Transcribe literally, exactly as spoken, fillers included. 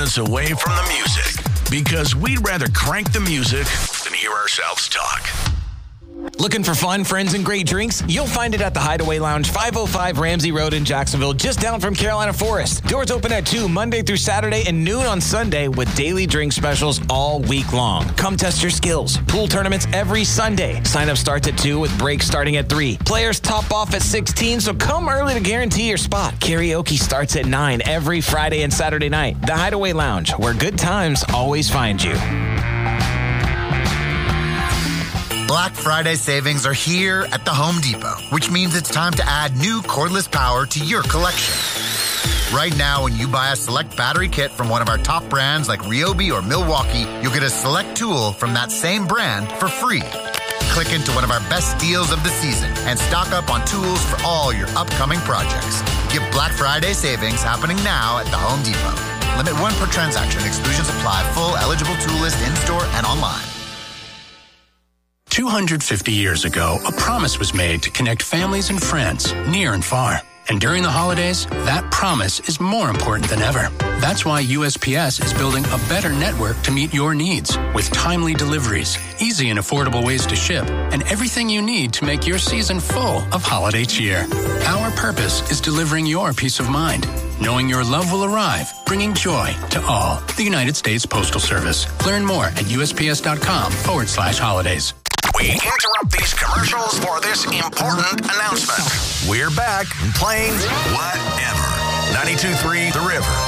minutes away from the music. Because we'd rather crank the music than hear ourselves talk. Looking for fun, friends, and great drinks? You'll find it at the Hideaway Lounge, five oh five Ramsey Road in Jacksonville, just down from Carolina Forest. Doors open at two Monday through Saturday and noon on Sunday with daily drink specials all week long. Come test your skills. Pool tournaments every Sunday. Sign up starts at two with breaks starting at three. Players top off at sixteen, so come early to guarantee your spot. Karaoke starts at nine every Friday and Saturday night. The Hideaway Lounge, where good times always find you. Black Friday savings are here at the Home Depot, which means it's time to add new cordless power to your collection. Right now, when you buy a select battery kit from one of our top brands like Ryobi or Milwaukee, you'll get a select tool from that same brand for free. Click into one of our best deals of the season and stock up on tools for all your upcoming projects. Get Black Friday savings happening now at the Home Depot. Limit one per transaction. Exclusions apply. Full eligible tool list in-store and online. two hundred fifty years ago, a promise was made to connect families and friends near and far. And during the holidays, that promise is more important than ever. That's why U S P S is building a better network to meet your needs with timely deliveries, easy and affordable ways to ship, and everything you need to make your season full of holiday cheer. Our purpose is delivering your peace of mind, knowing your love will arrive, bringing joy to all. The United States Postal Service. Learn more at USPS.com forward slash holidays. We interrupt these commercials for this important announcement. We're back and playing whatever. ninety-two point three The River.